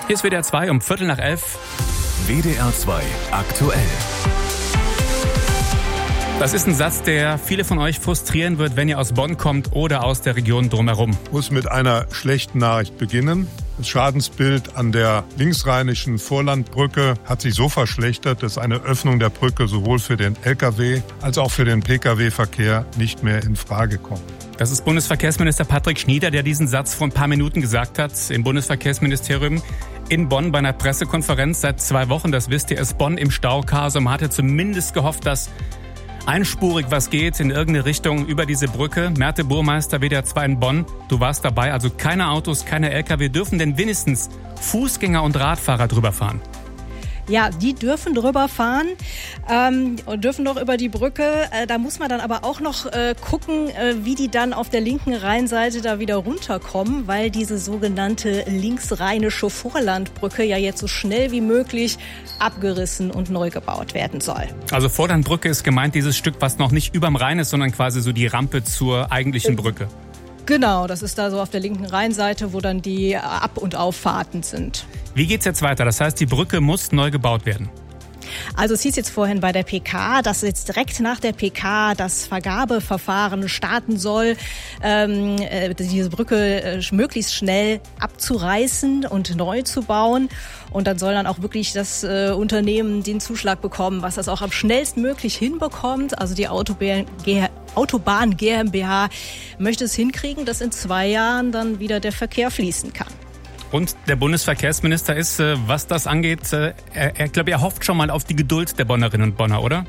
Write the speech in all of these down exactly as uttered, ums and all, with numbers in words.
Hier ist W D R zwei um Viertel nach elf. W D R zwei aktuell. Das ist ein Satz, der viele von euch frustrieren wird, wenn ihr aus Bonn kommt oder aus der Region drumherum. Ich muss mit einer schlechten Nachricht beginnen. Das Schadensbild an der linksrheinischen Vorlandbrücke hat sich so verschlechtert, dass eine Öffnung der Brücke sowohl für den L K W als auch für den P K W-Verkehr nicht mehr in Frage kommt. Das ist Bundesverkehrsminister Patrick Schnieder, der diesen Satz vor ein paar Minuten gesagt hat im Bundesverkehrsministerium in Bonn bei einer Pressekonferenz. Seit zwei Wochen, das wisst ihr, ist Bonn im Stauchaos. Man hatte zumindest gehofft, dass einspurig was geht in irgendeine Richtung über diese Brücke. Merte Burmeister, W D R zwei in Bonn, du warst dabei. Also keine Autos, keine L K W. Dürfen denn wenigstens Fußgänger und Radfahrer drüber fahren? Ja, die dürfen drüber fahren ähm, und dürfen doch über die Brücke. Äh, da muss man dann aber auch noch äh, gucken, äh, wie die dann auf der linken Rheinseite da wieder runterkommen, weil diese sogenannte linksrheinische Vorlandbrücke ja jetzt so schnell wie möglich abgerissen und neu gebaut werden soll. Also Vorlandbrücke ist gemeint dieses Stück, was noch nicht überm Rhein ist, sondern quasi so die Rampe zur eigentlichen Brücke. Genau, das ist da so auf der linken Rheinseite, wo dann die Ab- und Auffahrten sind. Wie geht's jetzt weiter? Das heißt, die Brücke muss neu gebaut werden. Also es hieß jetzt vorhin bei der P K, dass jetzt direkt nach der P K das Vergabeverfahren starten soll, ähm, diese Brücke äh, möglichst schnell abzureißen und neu zu bauen. Und dann soll dann auch wirklich das äh, Unternehmen den Zuschlag bekommen, was das auch am schnellstmöglich hinbekommt. Also die Autobahn, Autobahn GmbH möchte es hinkriegen, dass in zwei Jahren dann wieder der Verkehr fließen kann. Und der Bundesverkehrsminister ist, was das angeht, er, er glaube, er hofft schon mal auf die Geduld der Bonnerinnen und Bonner, oder?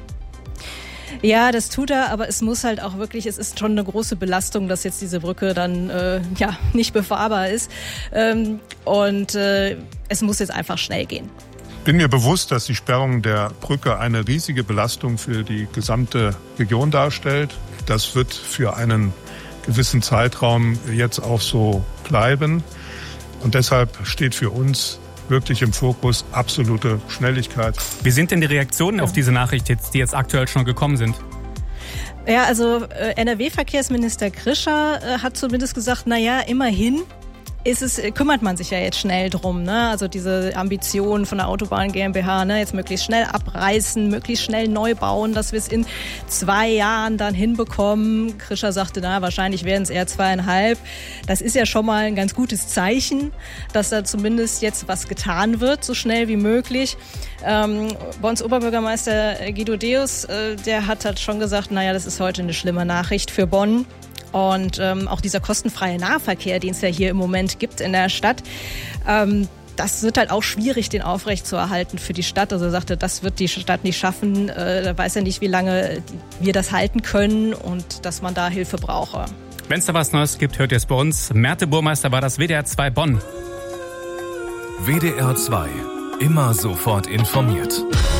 Ja, das tut er, aber es muss halt auch wirklich, es ist schon eine große Belastung, dass jetzt diese Brücke dann äh, ja nicht befahrbar ist. Ähm, und äh, es muss jetzt einfach schnell gehen. Ich bin mir bewusst, dass die Sperrung der Brücke eine riesige Belastung für die gesamte Region darstellt. Das wird für einen gewissen Zeitraum jetzt auch so bleiben. Und deshalb steht für uns wirklich im Fokus absolute Schnelligkeit. Wie sind denn die Reaktionen auf diese Nachricht jetzt, die jetzt aktuell schon gekommen sind? Ja, also äh, N R W-Verkehrsminister Krischer äh, hat zumindest gesagt, na ja, immerhin ist es, kümmert man sich ja jetzt schnell drum, ne? Also diese Ambition von der Autobahn GmbH, ne? Jetzt möglichst schnell abreißen, möglichst schnell neu bauen, dass wir es in zwei Jahren dann hinbekommen. Krischer sagte, na, wahrscheinlich werden es eher zweieinhalb. Das ist ja schon mal ein ganz gutes Zeichen, dass da zumindest jetzt was getan wird, so schnell wie möglich. Ähm, Bonns Oberbürgermeister Guido Deus, äh, der hat halt schon gesagt, naja, das ist heute eine schlimme Nachricht für Bonn. Und ähm, auch dieser kostenfreie Nahverkehr, den es ja hier im Moment gibt in der Stadt, ähm, das wird halt auch schwierig, den aufrechtzuerhalten für die Stadt. Also er sagte, das wird die Stadt nicht schaffen. Äh, da weiß er nicht, wie lange wir das halten können und dass man da Hilfe brauche. Wenn es da was Neues gibt, hört ihr es bei uns. Merte Burmeister war das W D R zwei Bonn. W D R zwei. Immer sofort informiert.